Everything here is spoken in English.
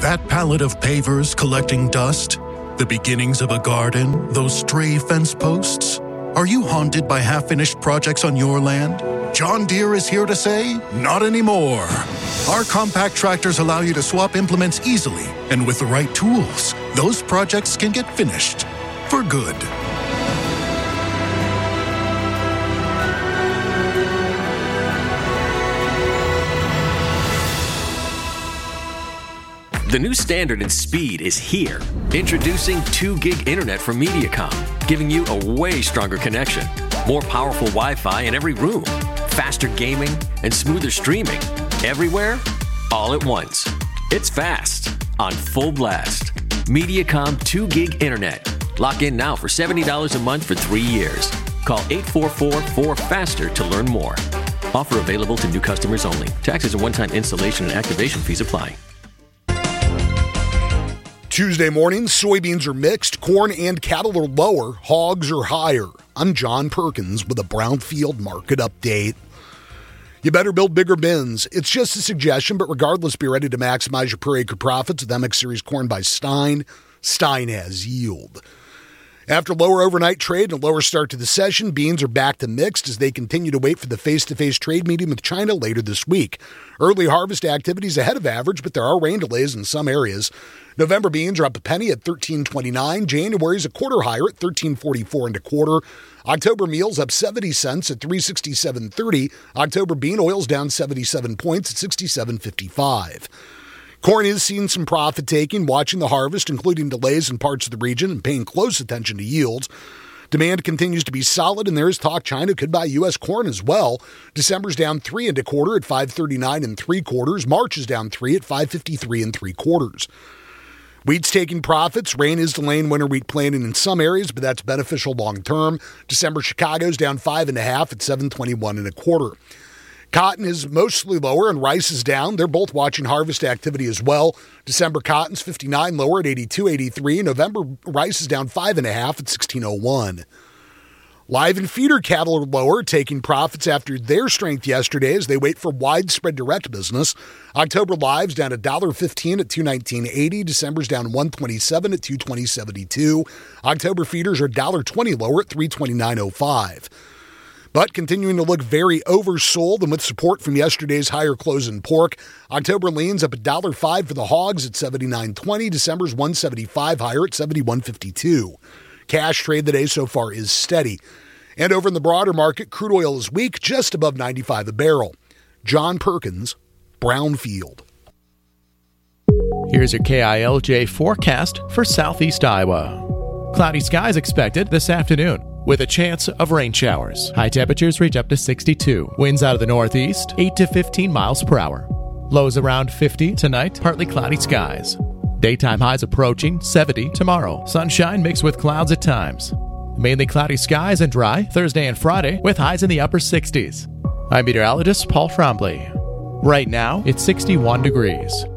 That pallet of pavers collecting dust? The beginnings of a garden? Those stray fence posts? Are you haunted by half-finished projects on your land? John Deere is here to say, not anymore. Our compact tractors allow you to swap implements easily, and with the right tools, those projects can get finished. For good. The new standard in speed is here. Introducing 2 gig internet from Mediacom, giving you a way stronger connection, more powerful Wi-Fi in every room, faster gaming, and smoother streaming. Everywhere, all at once. It's fast, on full blast. Mediacom 2 gig internet. Lock in now for $70 a month for 3 years. Call 844-4FASTER to learn more. Offer available to new customers only. Taxes and one-time installation and activation fees apply. Tuesday morning, soybeans are mixed, corn and cattle are lower, hogs are higher. I'm John Perkins with a Brownfield market update. You better build bigger bins. It's just a suggestion, but regardless, be ready to maximize your per acre profits with MX Series corn by Stein. Stein has yield. After lower overnight trade and a lower start to the session, beans are back to mixed as they continue to wait for the face-to-face trade meeting with China later this week. Early harvest activities ahead of average, but there are rain delays in some areas. November beans are up a penny at $13.29. January's a quarter higher at $13.44 and a quarter. October meal's up 70 cents at $367.30. October bean oil's down 77 points at $67.55. Corn is seeing some profit taking, watching the harvest, including delays in parts of the region and paying close attention to yields. Demand continues to be solid, and there is talk China could buy U.S. corn as well. December's down 3 and a quarter at $5.39 3/4. March is down 3 at $5.53 3/4. Wheat's taking profits. Rain is delaying winter wheat planting in some areas, but that's beneficial long term. December Chicago's down 5.5 at $7.21 1/4. Cotton is mostly lower and rice is down. They're both watching harvest activity as well. December cotton's 59 lower at 82.83. November rice is down 5.5 at $16.01. Live and feeder cattle are lower, taking profits after their strength yesterday as they wait for widespread direct business. October live's down $1.15 at $219.80. December's down $1.27 at $220.72. October feeders are $1.20 lower at $329.05. But continuing to look very oversold, and with support from yesterday's higher close in pork. October lean's up $1.05 for the hogs at $79.20. December's $1.75 higher at $71.52. Cash trade today so far is steady. And over in the broader market, crude oil is weak, just above 95 a barrel. John Perkins, Brownfield. Here's your KILJ forecast for southeast Iowa. Cloudy skies expected this afternoon, with a chance of rain showers. High temperatures reach up to 62. Winds out of the northeast, 8 to 15 miles per hour. Lows around 50 tonight, partly cloudy skies. Daytime highs approaching 70 tomorrow. Sunshine mixed with clouds at times. Mainly cloudy skies and dry Thursday and Friday, with highs in the upper 60s. I'm meteorologist Paul Trombley. Right now, it's 61 degrees.